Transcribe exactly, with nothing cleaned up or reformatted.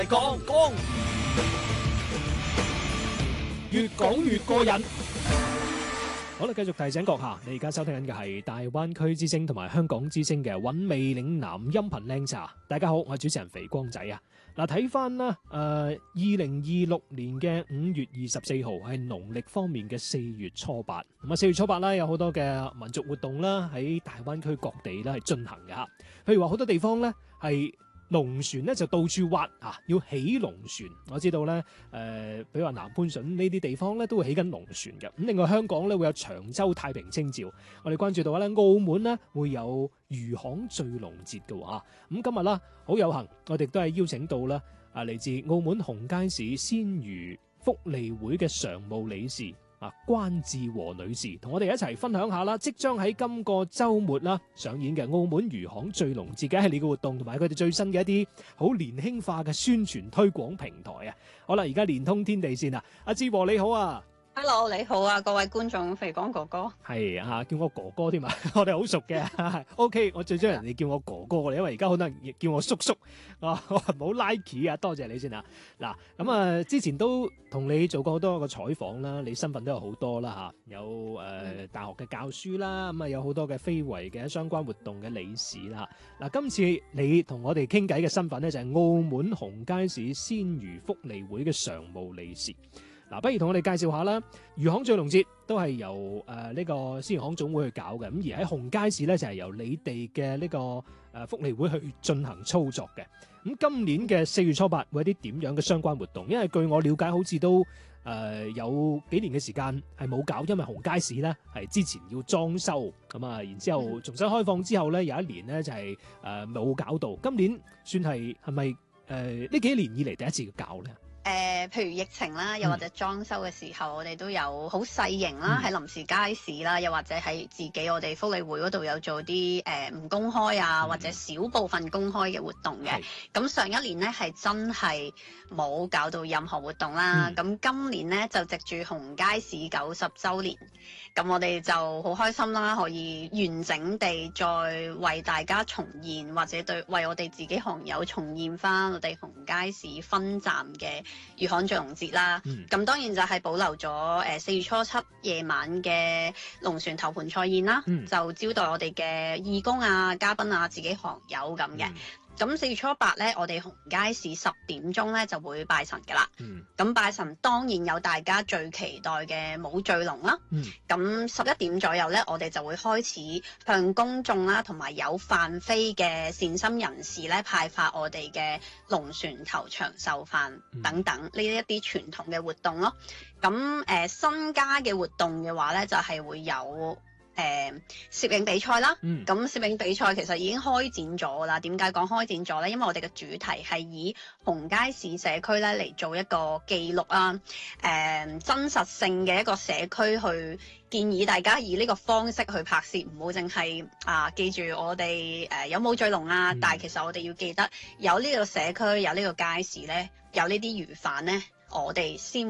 講講，越講越過癮。好啦，繼續提醒閣下，你而家收聽緊嘅係大灣區之聲同埋香港之聲嘅韻味嶺南音頻靚茶。大家好，我係主持人肥光仔啊。嗱，睇翻啦，誒，二零二六年嘅五月二十四號係農曆方面嘅四月初八。咁啊，四月初八啦，有好多嘅民族活動啦，喺大灣區各地咧係進行嘅吓。譬如話好多地方咧係龍船咧就到處挖啊，要起龍船。我知道咧，誒、呃，比如話南番順呢啲地方咧都會起緊龍船嘅。咁另外香港咧會有長洲太平清醮。我哋關注到咧，澳門咧會有漁行醉龍節嘅喎。咁今日啦，好有幸，我哋都係邀請到啦啊嚟自澳門紅街市鮮魚福利會嘅常務理事啊關志和女士，同我哋一齊分享下啦，即將喺今個週末啦上演嘅澳門漁行醉龍節嘅一系列嘅活動，同埋佢哋最新嘅一啲好年輕化嘅宣傳推廣平台啊！好啦，而家連通天地線啊，阿志和你好啊！ Hello， 你好啊，各位觀眾，肥光哥哥係啊，叫我哥哥添啊，我哋好熟嘅。OK， 我最中意人哋叫我哥哥嘅，因為而家好多人叫我叔叔啊，我唔好 like 啊，多謝你先啊。嗱，咁啊，之前都同你做過好多個採訪啦，你身份都有好多啦嚇，有誒、呃、大學嘅教書啦，咁啊有好多嘅非遺嘅相關活動嘅理事啦。嗱，今次你同我哋傾偈嘅身份咧就係澳門紅街市鮮魚福利會嘅常務理事。嗱，不如同我哋介紹下啦。漁行醉龍節都係由誒呢、呃這個鮮魚行總會去搞嘅，咁而喺紅街市咧就係、是、由你哋嘅呢個誒、呃、福利會去進行操作嘅。咁今年嘅四月初八會有啲點樣嘅相關活動？因為據我了解，好似都誒、呃、有幾年嘅時間係冇搞，因為紅街市咧係之前要裝修咁啊，然之後重新開放之後咧有一年咧就係誒冇搞到。今年算係係咪誒呢幾年以嚟第一次要搞咧？ 誒、呃，譬如疫情啦，又或者裝修嘅時候，嗯、我哋都有好細型啦，喺、嗯、臨時街市啦，又或者喺自己我哋福利會嗰度有做啲誒唔公開啊，嗯、或者少部分公開嘅活動嘅。咁上一年呢，係真係冇搞到任何活動啦。咁、嗯、今年呢，就藉住紅街市九十週年，咁我哋就好開心啦，可以完整地再為大家重現，或者對為我哋自己行友重現翻我哋紅街市分站嘅漁行醉龍節啦，咁、嗯、當然就係保留咗誒四月初七夜晚嘅龍船頭盤菜宴啦，嗯、就招待我哋嘅義工啊、嘉賓啊、自己行友咁嘅。咁四、嗯、月初八咧，我哋紅街市十點鐘咧就會拜神噶啦。咁、嗯、拜神當然有大家最期待嘅舞醉龍啦。咁十一點左右咧，我哋就會開始向公眾啦，同埋有飯飛嘅善心人士咧派發我哋嘅龍船頭長壽飯等等呢一啲傳統嘅活動咯。咁誒、呃、新加嘅活動嘅話咧，就係、是、會有。誒攝影比賽啦，咁、嗯、攝影比賽其實已經開展咗啦。點解講開展咗呢？因為我哋嘅主題係以紅街市社區咧嚟做一個記錄啊，誒、呃、真實性嘅一個社區去建議大家以呢個方式去拍攝，唔好淨係啊記住我哋誒、呃、有冇醉龍啊，嗯、但係其實我哋要記得有呢個社區有呢個街市咧，有呢啲魚販咧，我哋先